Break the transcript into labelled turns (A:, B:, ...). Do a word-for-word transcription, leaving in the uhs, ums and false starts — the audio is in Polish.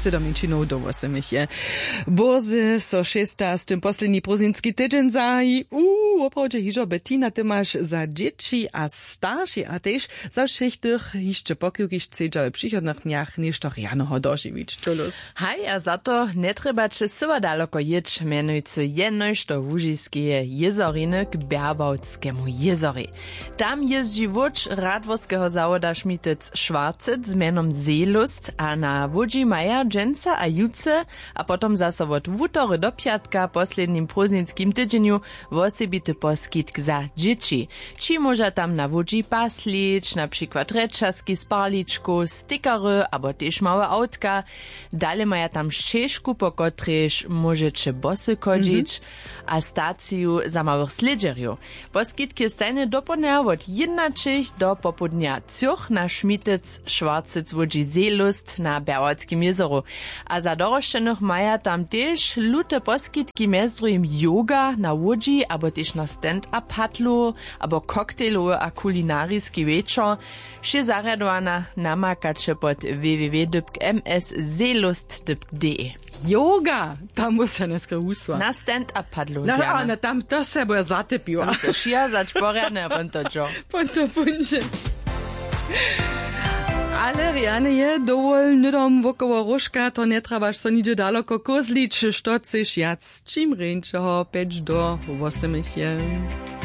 A: sedom do osemich je. Bozy so šesta z tym poslední prozinski tydzień zahi. Uuu, oprawdzie hižo Bettina, ty masz za dzieci a starsi, a też za wszystkich jeszcze pokiukiś chcedza w przychodnych dniach niż to Janoho dożywić. Czulus.
B: Hej, a za to nie trzeba czy syła daleko jedź, mianujcy jednoś do Łużiskie jezoriny k Berbauckiemu jezory. Tam jest żywocz radworskiego zawoda Schmitec Schwarcet z mianom Seelust, a na wodzi maja dżęca a juce, a potom zase od wutory do piatka poslednim proznickim tydzieniu wosebity poskitk za dzieci. Ci może tam na wodzi paslić, na przykład reczaski z parliczku, stickery, albo też małe autka. Dalej maja tam ścieżku, po kotryż możecie bosy kodzić, mm-hmm. a staciju za małych sledżeriów. Poskitki stajne dopołudnia od jednaczych do popodnia Ciuch na Schmitec Schwarcec wodzi Seelust na Berbauckim jezoru. A za doroszczenych maja tam też lute poskitki mezdrujem yoga na wodzi, albo też na stand-up paddlu, albo koktejlowy a kulinarijski wieczor. Wsze zariadowana namakacie pod w w w kropka m s seelust kropka d e.
A: Yoga! Tam muss ja neska usła.
B: Na stand-up paddlu.
A: Na, a, na tam to se bo ja zatypiła.
B: Tam se šija zač porjane, ponto čo.
A: Ponto punže. Ale rjane je dovol nidom vokovo roška, to ne trebaš so niđe daleko kozlič, što chceš jac čim renčeho, peč do osemich je.